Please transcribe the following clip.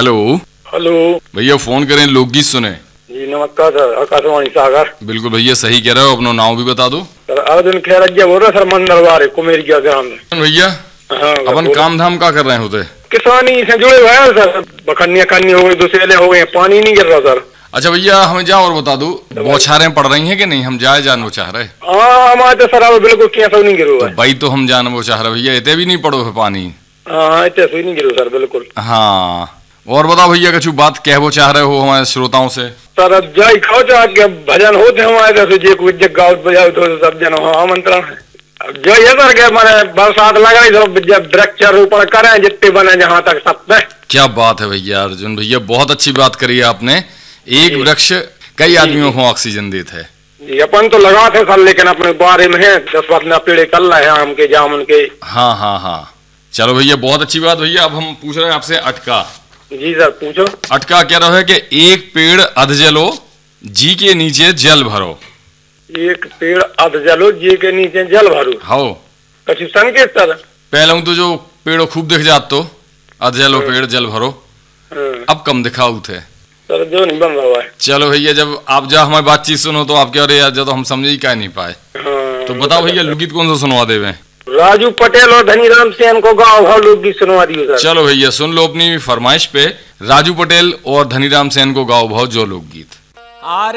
Hello hello भैया, phone करें लोकगीत सुने। जी नमस्कार सर, आकाशवाणी सागर। बिल्कुल भैया, सही कह रहे हो। अपना नाम भी बता दो। सर अर्जुन खैरजिया बोल रहा सर, मंदरवार कुमेरिया ग्राम में। भैया हाँ अपन काम धाम का कर रहे होते? किसानी से जुड़े हुए हैं सर, बखनिया करनी हो गई, दुसेले हो गए, पानी नहीं गिर रहा सर। अच्छा भैया, हमें जा और बता दो, बौछारें पड़ रही हैं कि नहीं? हम जाए जानवो चाह रहे। हाँ हमारे तो सर अब बिल्कुल कैसा नहीं गिरो तो है। भाई तो हम जानवो चाह रहे भैया, इतने भी नहीं पड़ो है पानी। हाँ इतने सुई नहीं गिरो सर बिल्कुल। हाँ, और बताओ भैया, कुछ बात कहवो चाह रहे हो हमारे श्रोताओं से? सर अब जाई खाओ चाह के भजन होते हमारे जैसे जे कोई गाँव बजाओ तो सब जन आमंत्रण है। अब जो ये सर के हमारे बरसात लगा रही तो वृक्षारोपण करें जितने बने जहाँ तक सब पे। क्या बात है भैया, अर्जुन भैया बहुत अच्छी बात करी है आपने। एक वृक्ष कई आदमियों को ऑक्सीजन देता है। जी अपन तो लगाते सर, लेकिन अपने बारे में है 10-15 पेड़ कल रहे हैं, आम के जामुन के। हाँ हाँ हाँ, चलो भैया बहुत अच्छी बात। भैया अब हम पूछ रहे हैं आपसे अटका। जी सर पूछो। अटका कह रहा है कि एक पेड़ अध जलो, जी के नीचे जल भरो। एक पेड़ अध जलो, जी के नीचे जल भरो। हो कछु संकेत सर? पहले तो जो पेड़ो खूब दिख जात तो अध जलो पेड़ जल भरो, अब कम दिखाऊ थे सर, जो नहीं बन रहा है। चलो भैया, जब आप जा हमारी बातचीत सुनो तो आप कह रहे यार, जब तो हम समझ ही क्या नहीं पाए। तो बताओ भैया, लोकगीत कौन सा सुनवा देवे? राजू पटेल और धनीराम सेन को गाँव भाव लोकगीत सुनवा दियो सर। चलो भैया, सुन लो अपनी फरमाइश पे राजू पटेल और धनीराम सेन को गाओ भाव जो लोकगीत।